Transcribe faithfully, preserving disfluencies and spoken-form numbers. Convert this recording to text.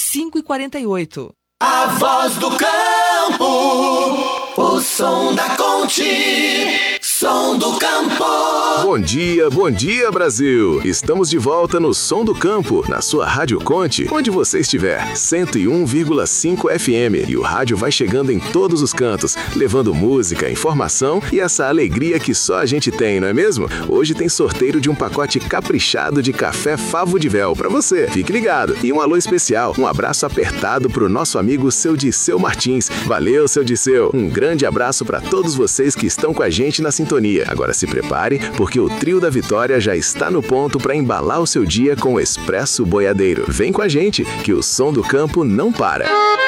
cinco e quarenta e oito. A voz do campo, o som da Conte, som do campo. Bom dia, bom dia, Brasil! Estamos de volta no Som do Campo, na sua Rádio Conte, onde você estiver, cento e um vírgula cinco F M. E o rádio vai chegando em todos os cantos, levando música, informação e essa alegria que só a gente tem, não é mesmo? Hoje tem sorteio de um pacote caprichado de café Favo de Vel pra você. Fique ligado! E um alô especial, um abraço apertado pro nosso amigo Seu Disseu Martins. Valeu, Seu Disseu! Um grande abraço para todos vocês que estão com a gente na sintonia. Agora se prepare, porque o Trio da Vitória já está no ponto para embalar o seu dia com o Expresso Boiadeiro. Vem com a gente, que o som do campo não para.